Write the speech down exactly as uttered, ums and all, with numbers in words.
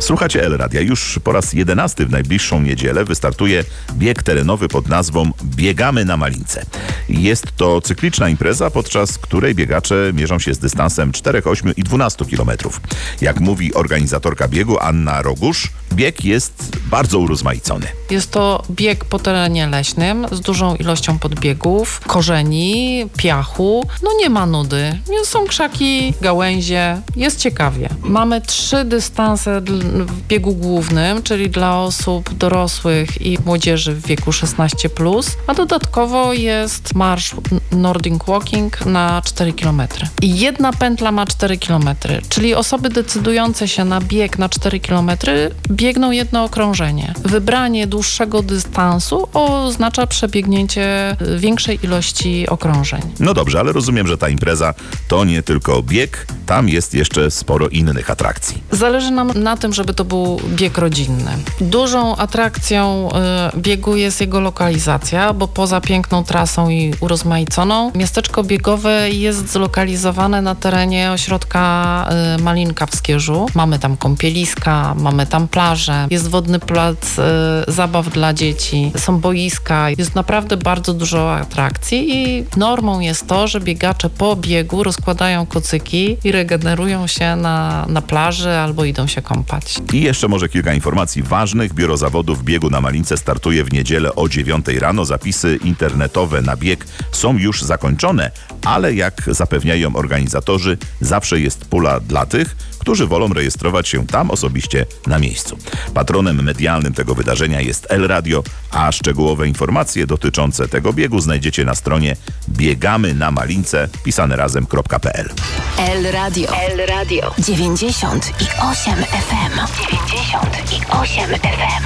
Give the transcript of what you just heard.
Słuchacie El Radia. Już po raz jedenasty w najbliższą niedzielę wystartuje bieg terenowy pod nazwą Biegamy na Malince. Jest to cykliczna impreza, podczas której biegacze mierzą się z dystansem czterech, ośmiu i dwunastu kilometrów. Jak mówi organizatorka biegu Anna Rogusz, bieg jest bardzo urozmaicony. Jest to bieg po terenie leśnym z dużą ilością podbiegów, korzeni, piachu. No nie ma nudy. Są krzaki, gałęzie. Jest ciekawie. Mamy trzy dystanse w biegu głównym, czyli dla osób dorosłych i młodzieży w wieku szesnaście plus, a dodatkowo jest marsz Nordic Walking na cztery kilometry. I jedna pętla ma cztery kilometry, czyli osoby decydujące się na bieg na cztery kilometry biegną jedno okrążenie. Wybranie dłuższego dystansu oznacza przebiegnięcie większej ilości okrążeń. No dobrze, ale rozumiem, że ta impreza to nie tylko bieg, tam jest jeszcze sporo innych atrakcji. Zależy nam na tym, żeby to był bieg rodzinny. Dużą atrakcją y, biegu jest jego lokalizacja, bo poza piękną trasą i urozmaiconą, miasteczko biegowe jest zlokalizowane na terenie ośrodka y, Malinka w Skierzu. Mamy tam kąpieliska, mamy tam plażę, jest wodny plac y, zabaw dla dzieci, są boiska, jest naprawdę bardzo dużo atrakcji i normą jest to, że biegacze po biegu rozkładają kocyki i regenerują się na, na plaży albo idą się kąpać. I jeszcze może kilka informacji ważnych. Biuro zawodów biegu na Malince startuje w niedzielę o dziewiątej rano. Zapisy internetowe na bieg są już zakończone, ale jak zapewniają organizatorzy, zawsze jest pula dla tych, którzy wolą rejestrować się tam osobiście na miejscu. Patronem medialnym tego wydarzenia jest El Radio, a szczegółowe informacje dotyczące tego biegu znajdziecie na stronie biegamy na malince pisane razem kropka p l. El Radio. El Radio. dziewięćdziesiąt i osiem F M. dziewięćdziesiąt i osiem F M.